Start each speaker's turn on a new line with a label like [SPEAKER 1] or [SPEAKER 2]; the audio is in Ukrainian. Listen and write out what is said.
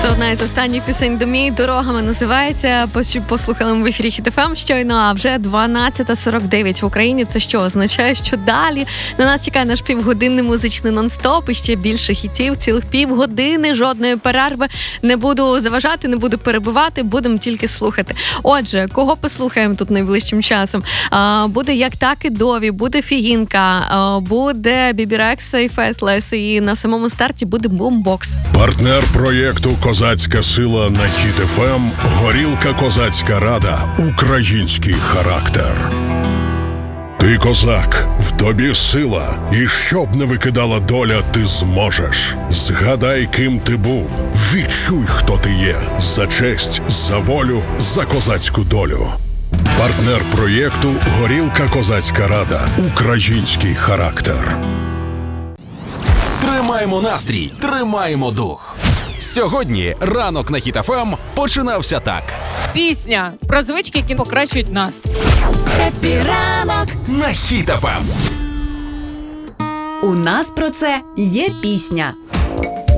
[SPEAKER 1] Це одна із останніх пісень «Домій». «Дорогами» називається. Послухали ми в ефірі Хіт ФМ щойно, а вже 12:49 в Україні. Це що означає, що далі на нас чекає наш півгодинний музичний нон-стоп і ще більше хітів, цілих півгодини, жодної перерви. Не буду заважати, не буду перебивати, будемо тільки слухати. Отже, кого послухаємо тут найближчим часом? Буде «Як так і Дові», буде «Фігінка», буде Бібі Рекса і Фестлес, і на самому старті буде Бумбокс.
[SPEAKER 2] Партнер проєкту «Козацька сила» на Хіт ФМ – Горілка Козацька Рада. Український характер. Ти козак, в тобі сила, і щоб не викидала доля, ти зможеш. Згадай, ким ти був, відчуй, хто ти є. За честь, за волю, за козацьку долю. Партнер проєкту «Горілка Козацька Рада. Український характер».
[SPEAKER 3] Тримаємо настрій, тримаємо дух. Сьогодні ранок на Хіт ФМ починався так.
[SPEAKER 4] Пісня про звички, які покращують настрій.
[SPEAKER 3] Хеппі ранок на Хіт ФМ.
[SPEAKER 5] У нас про це є пісня.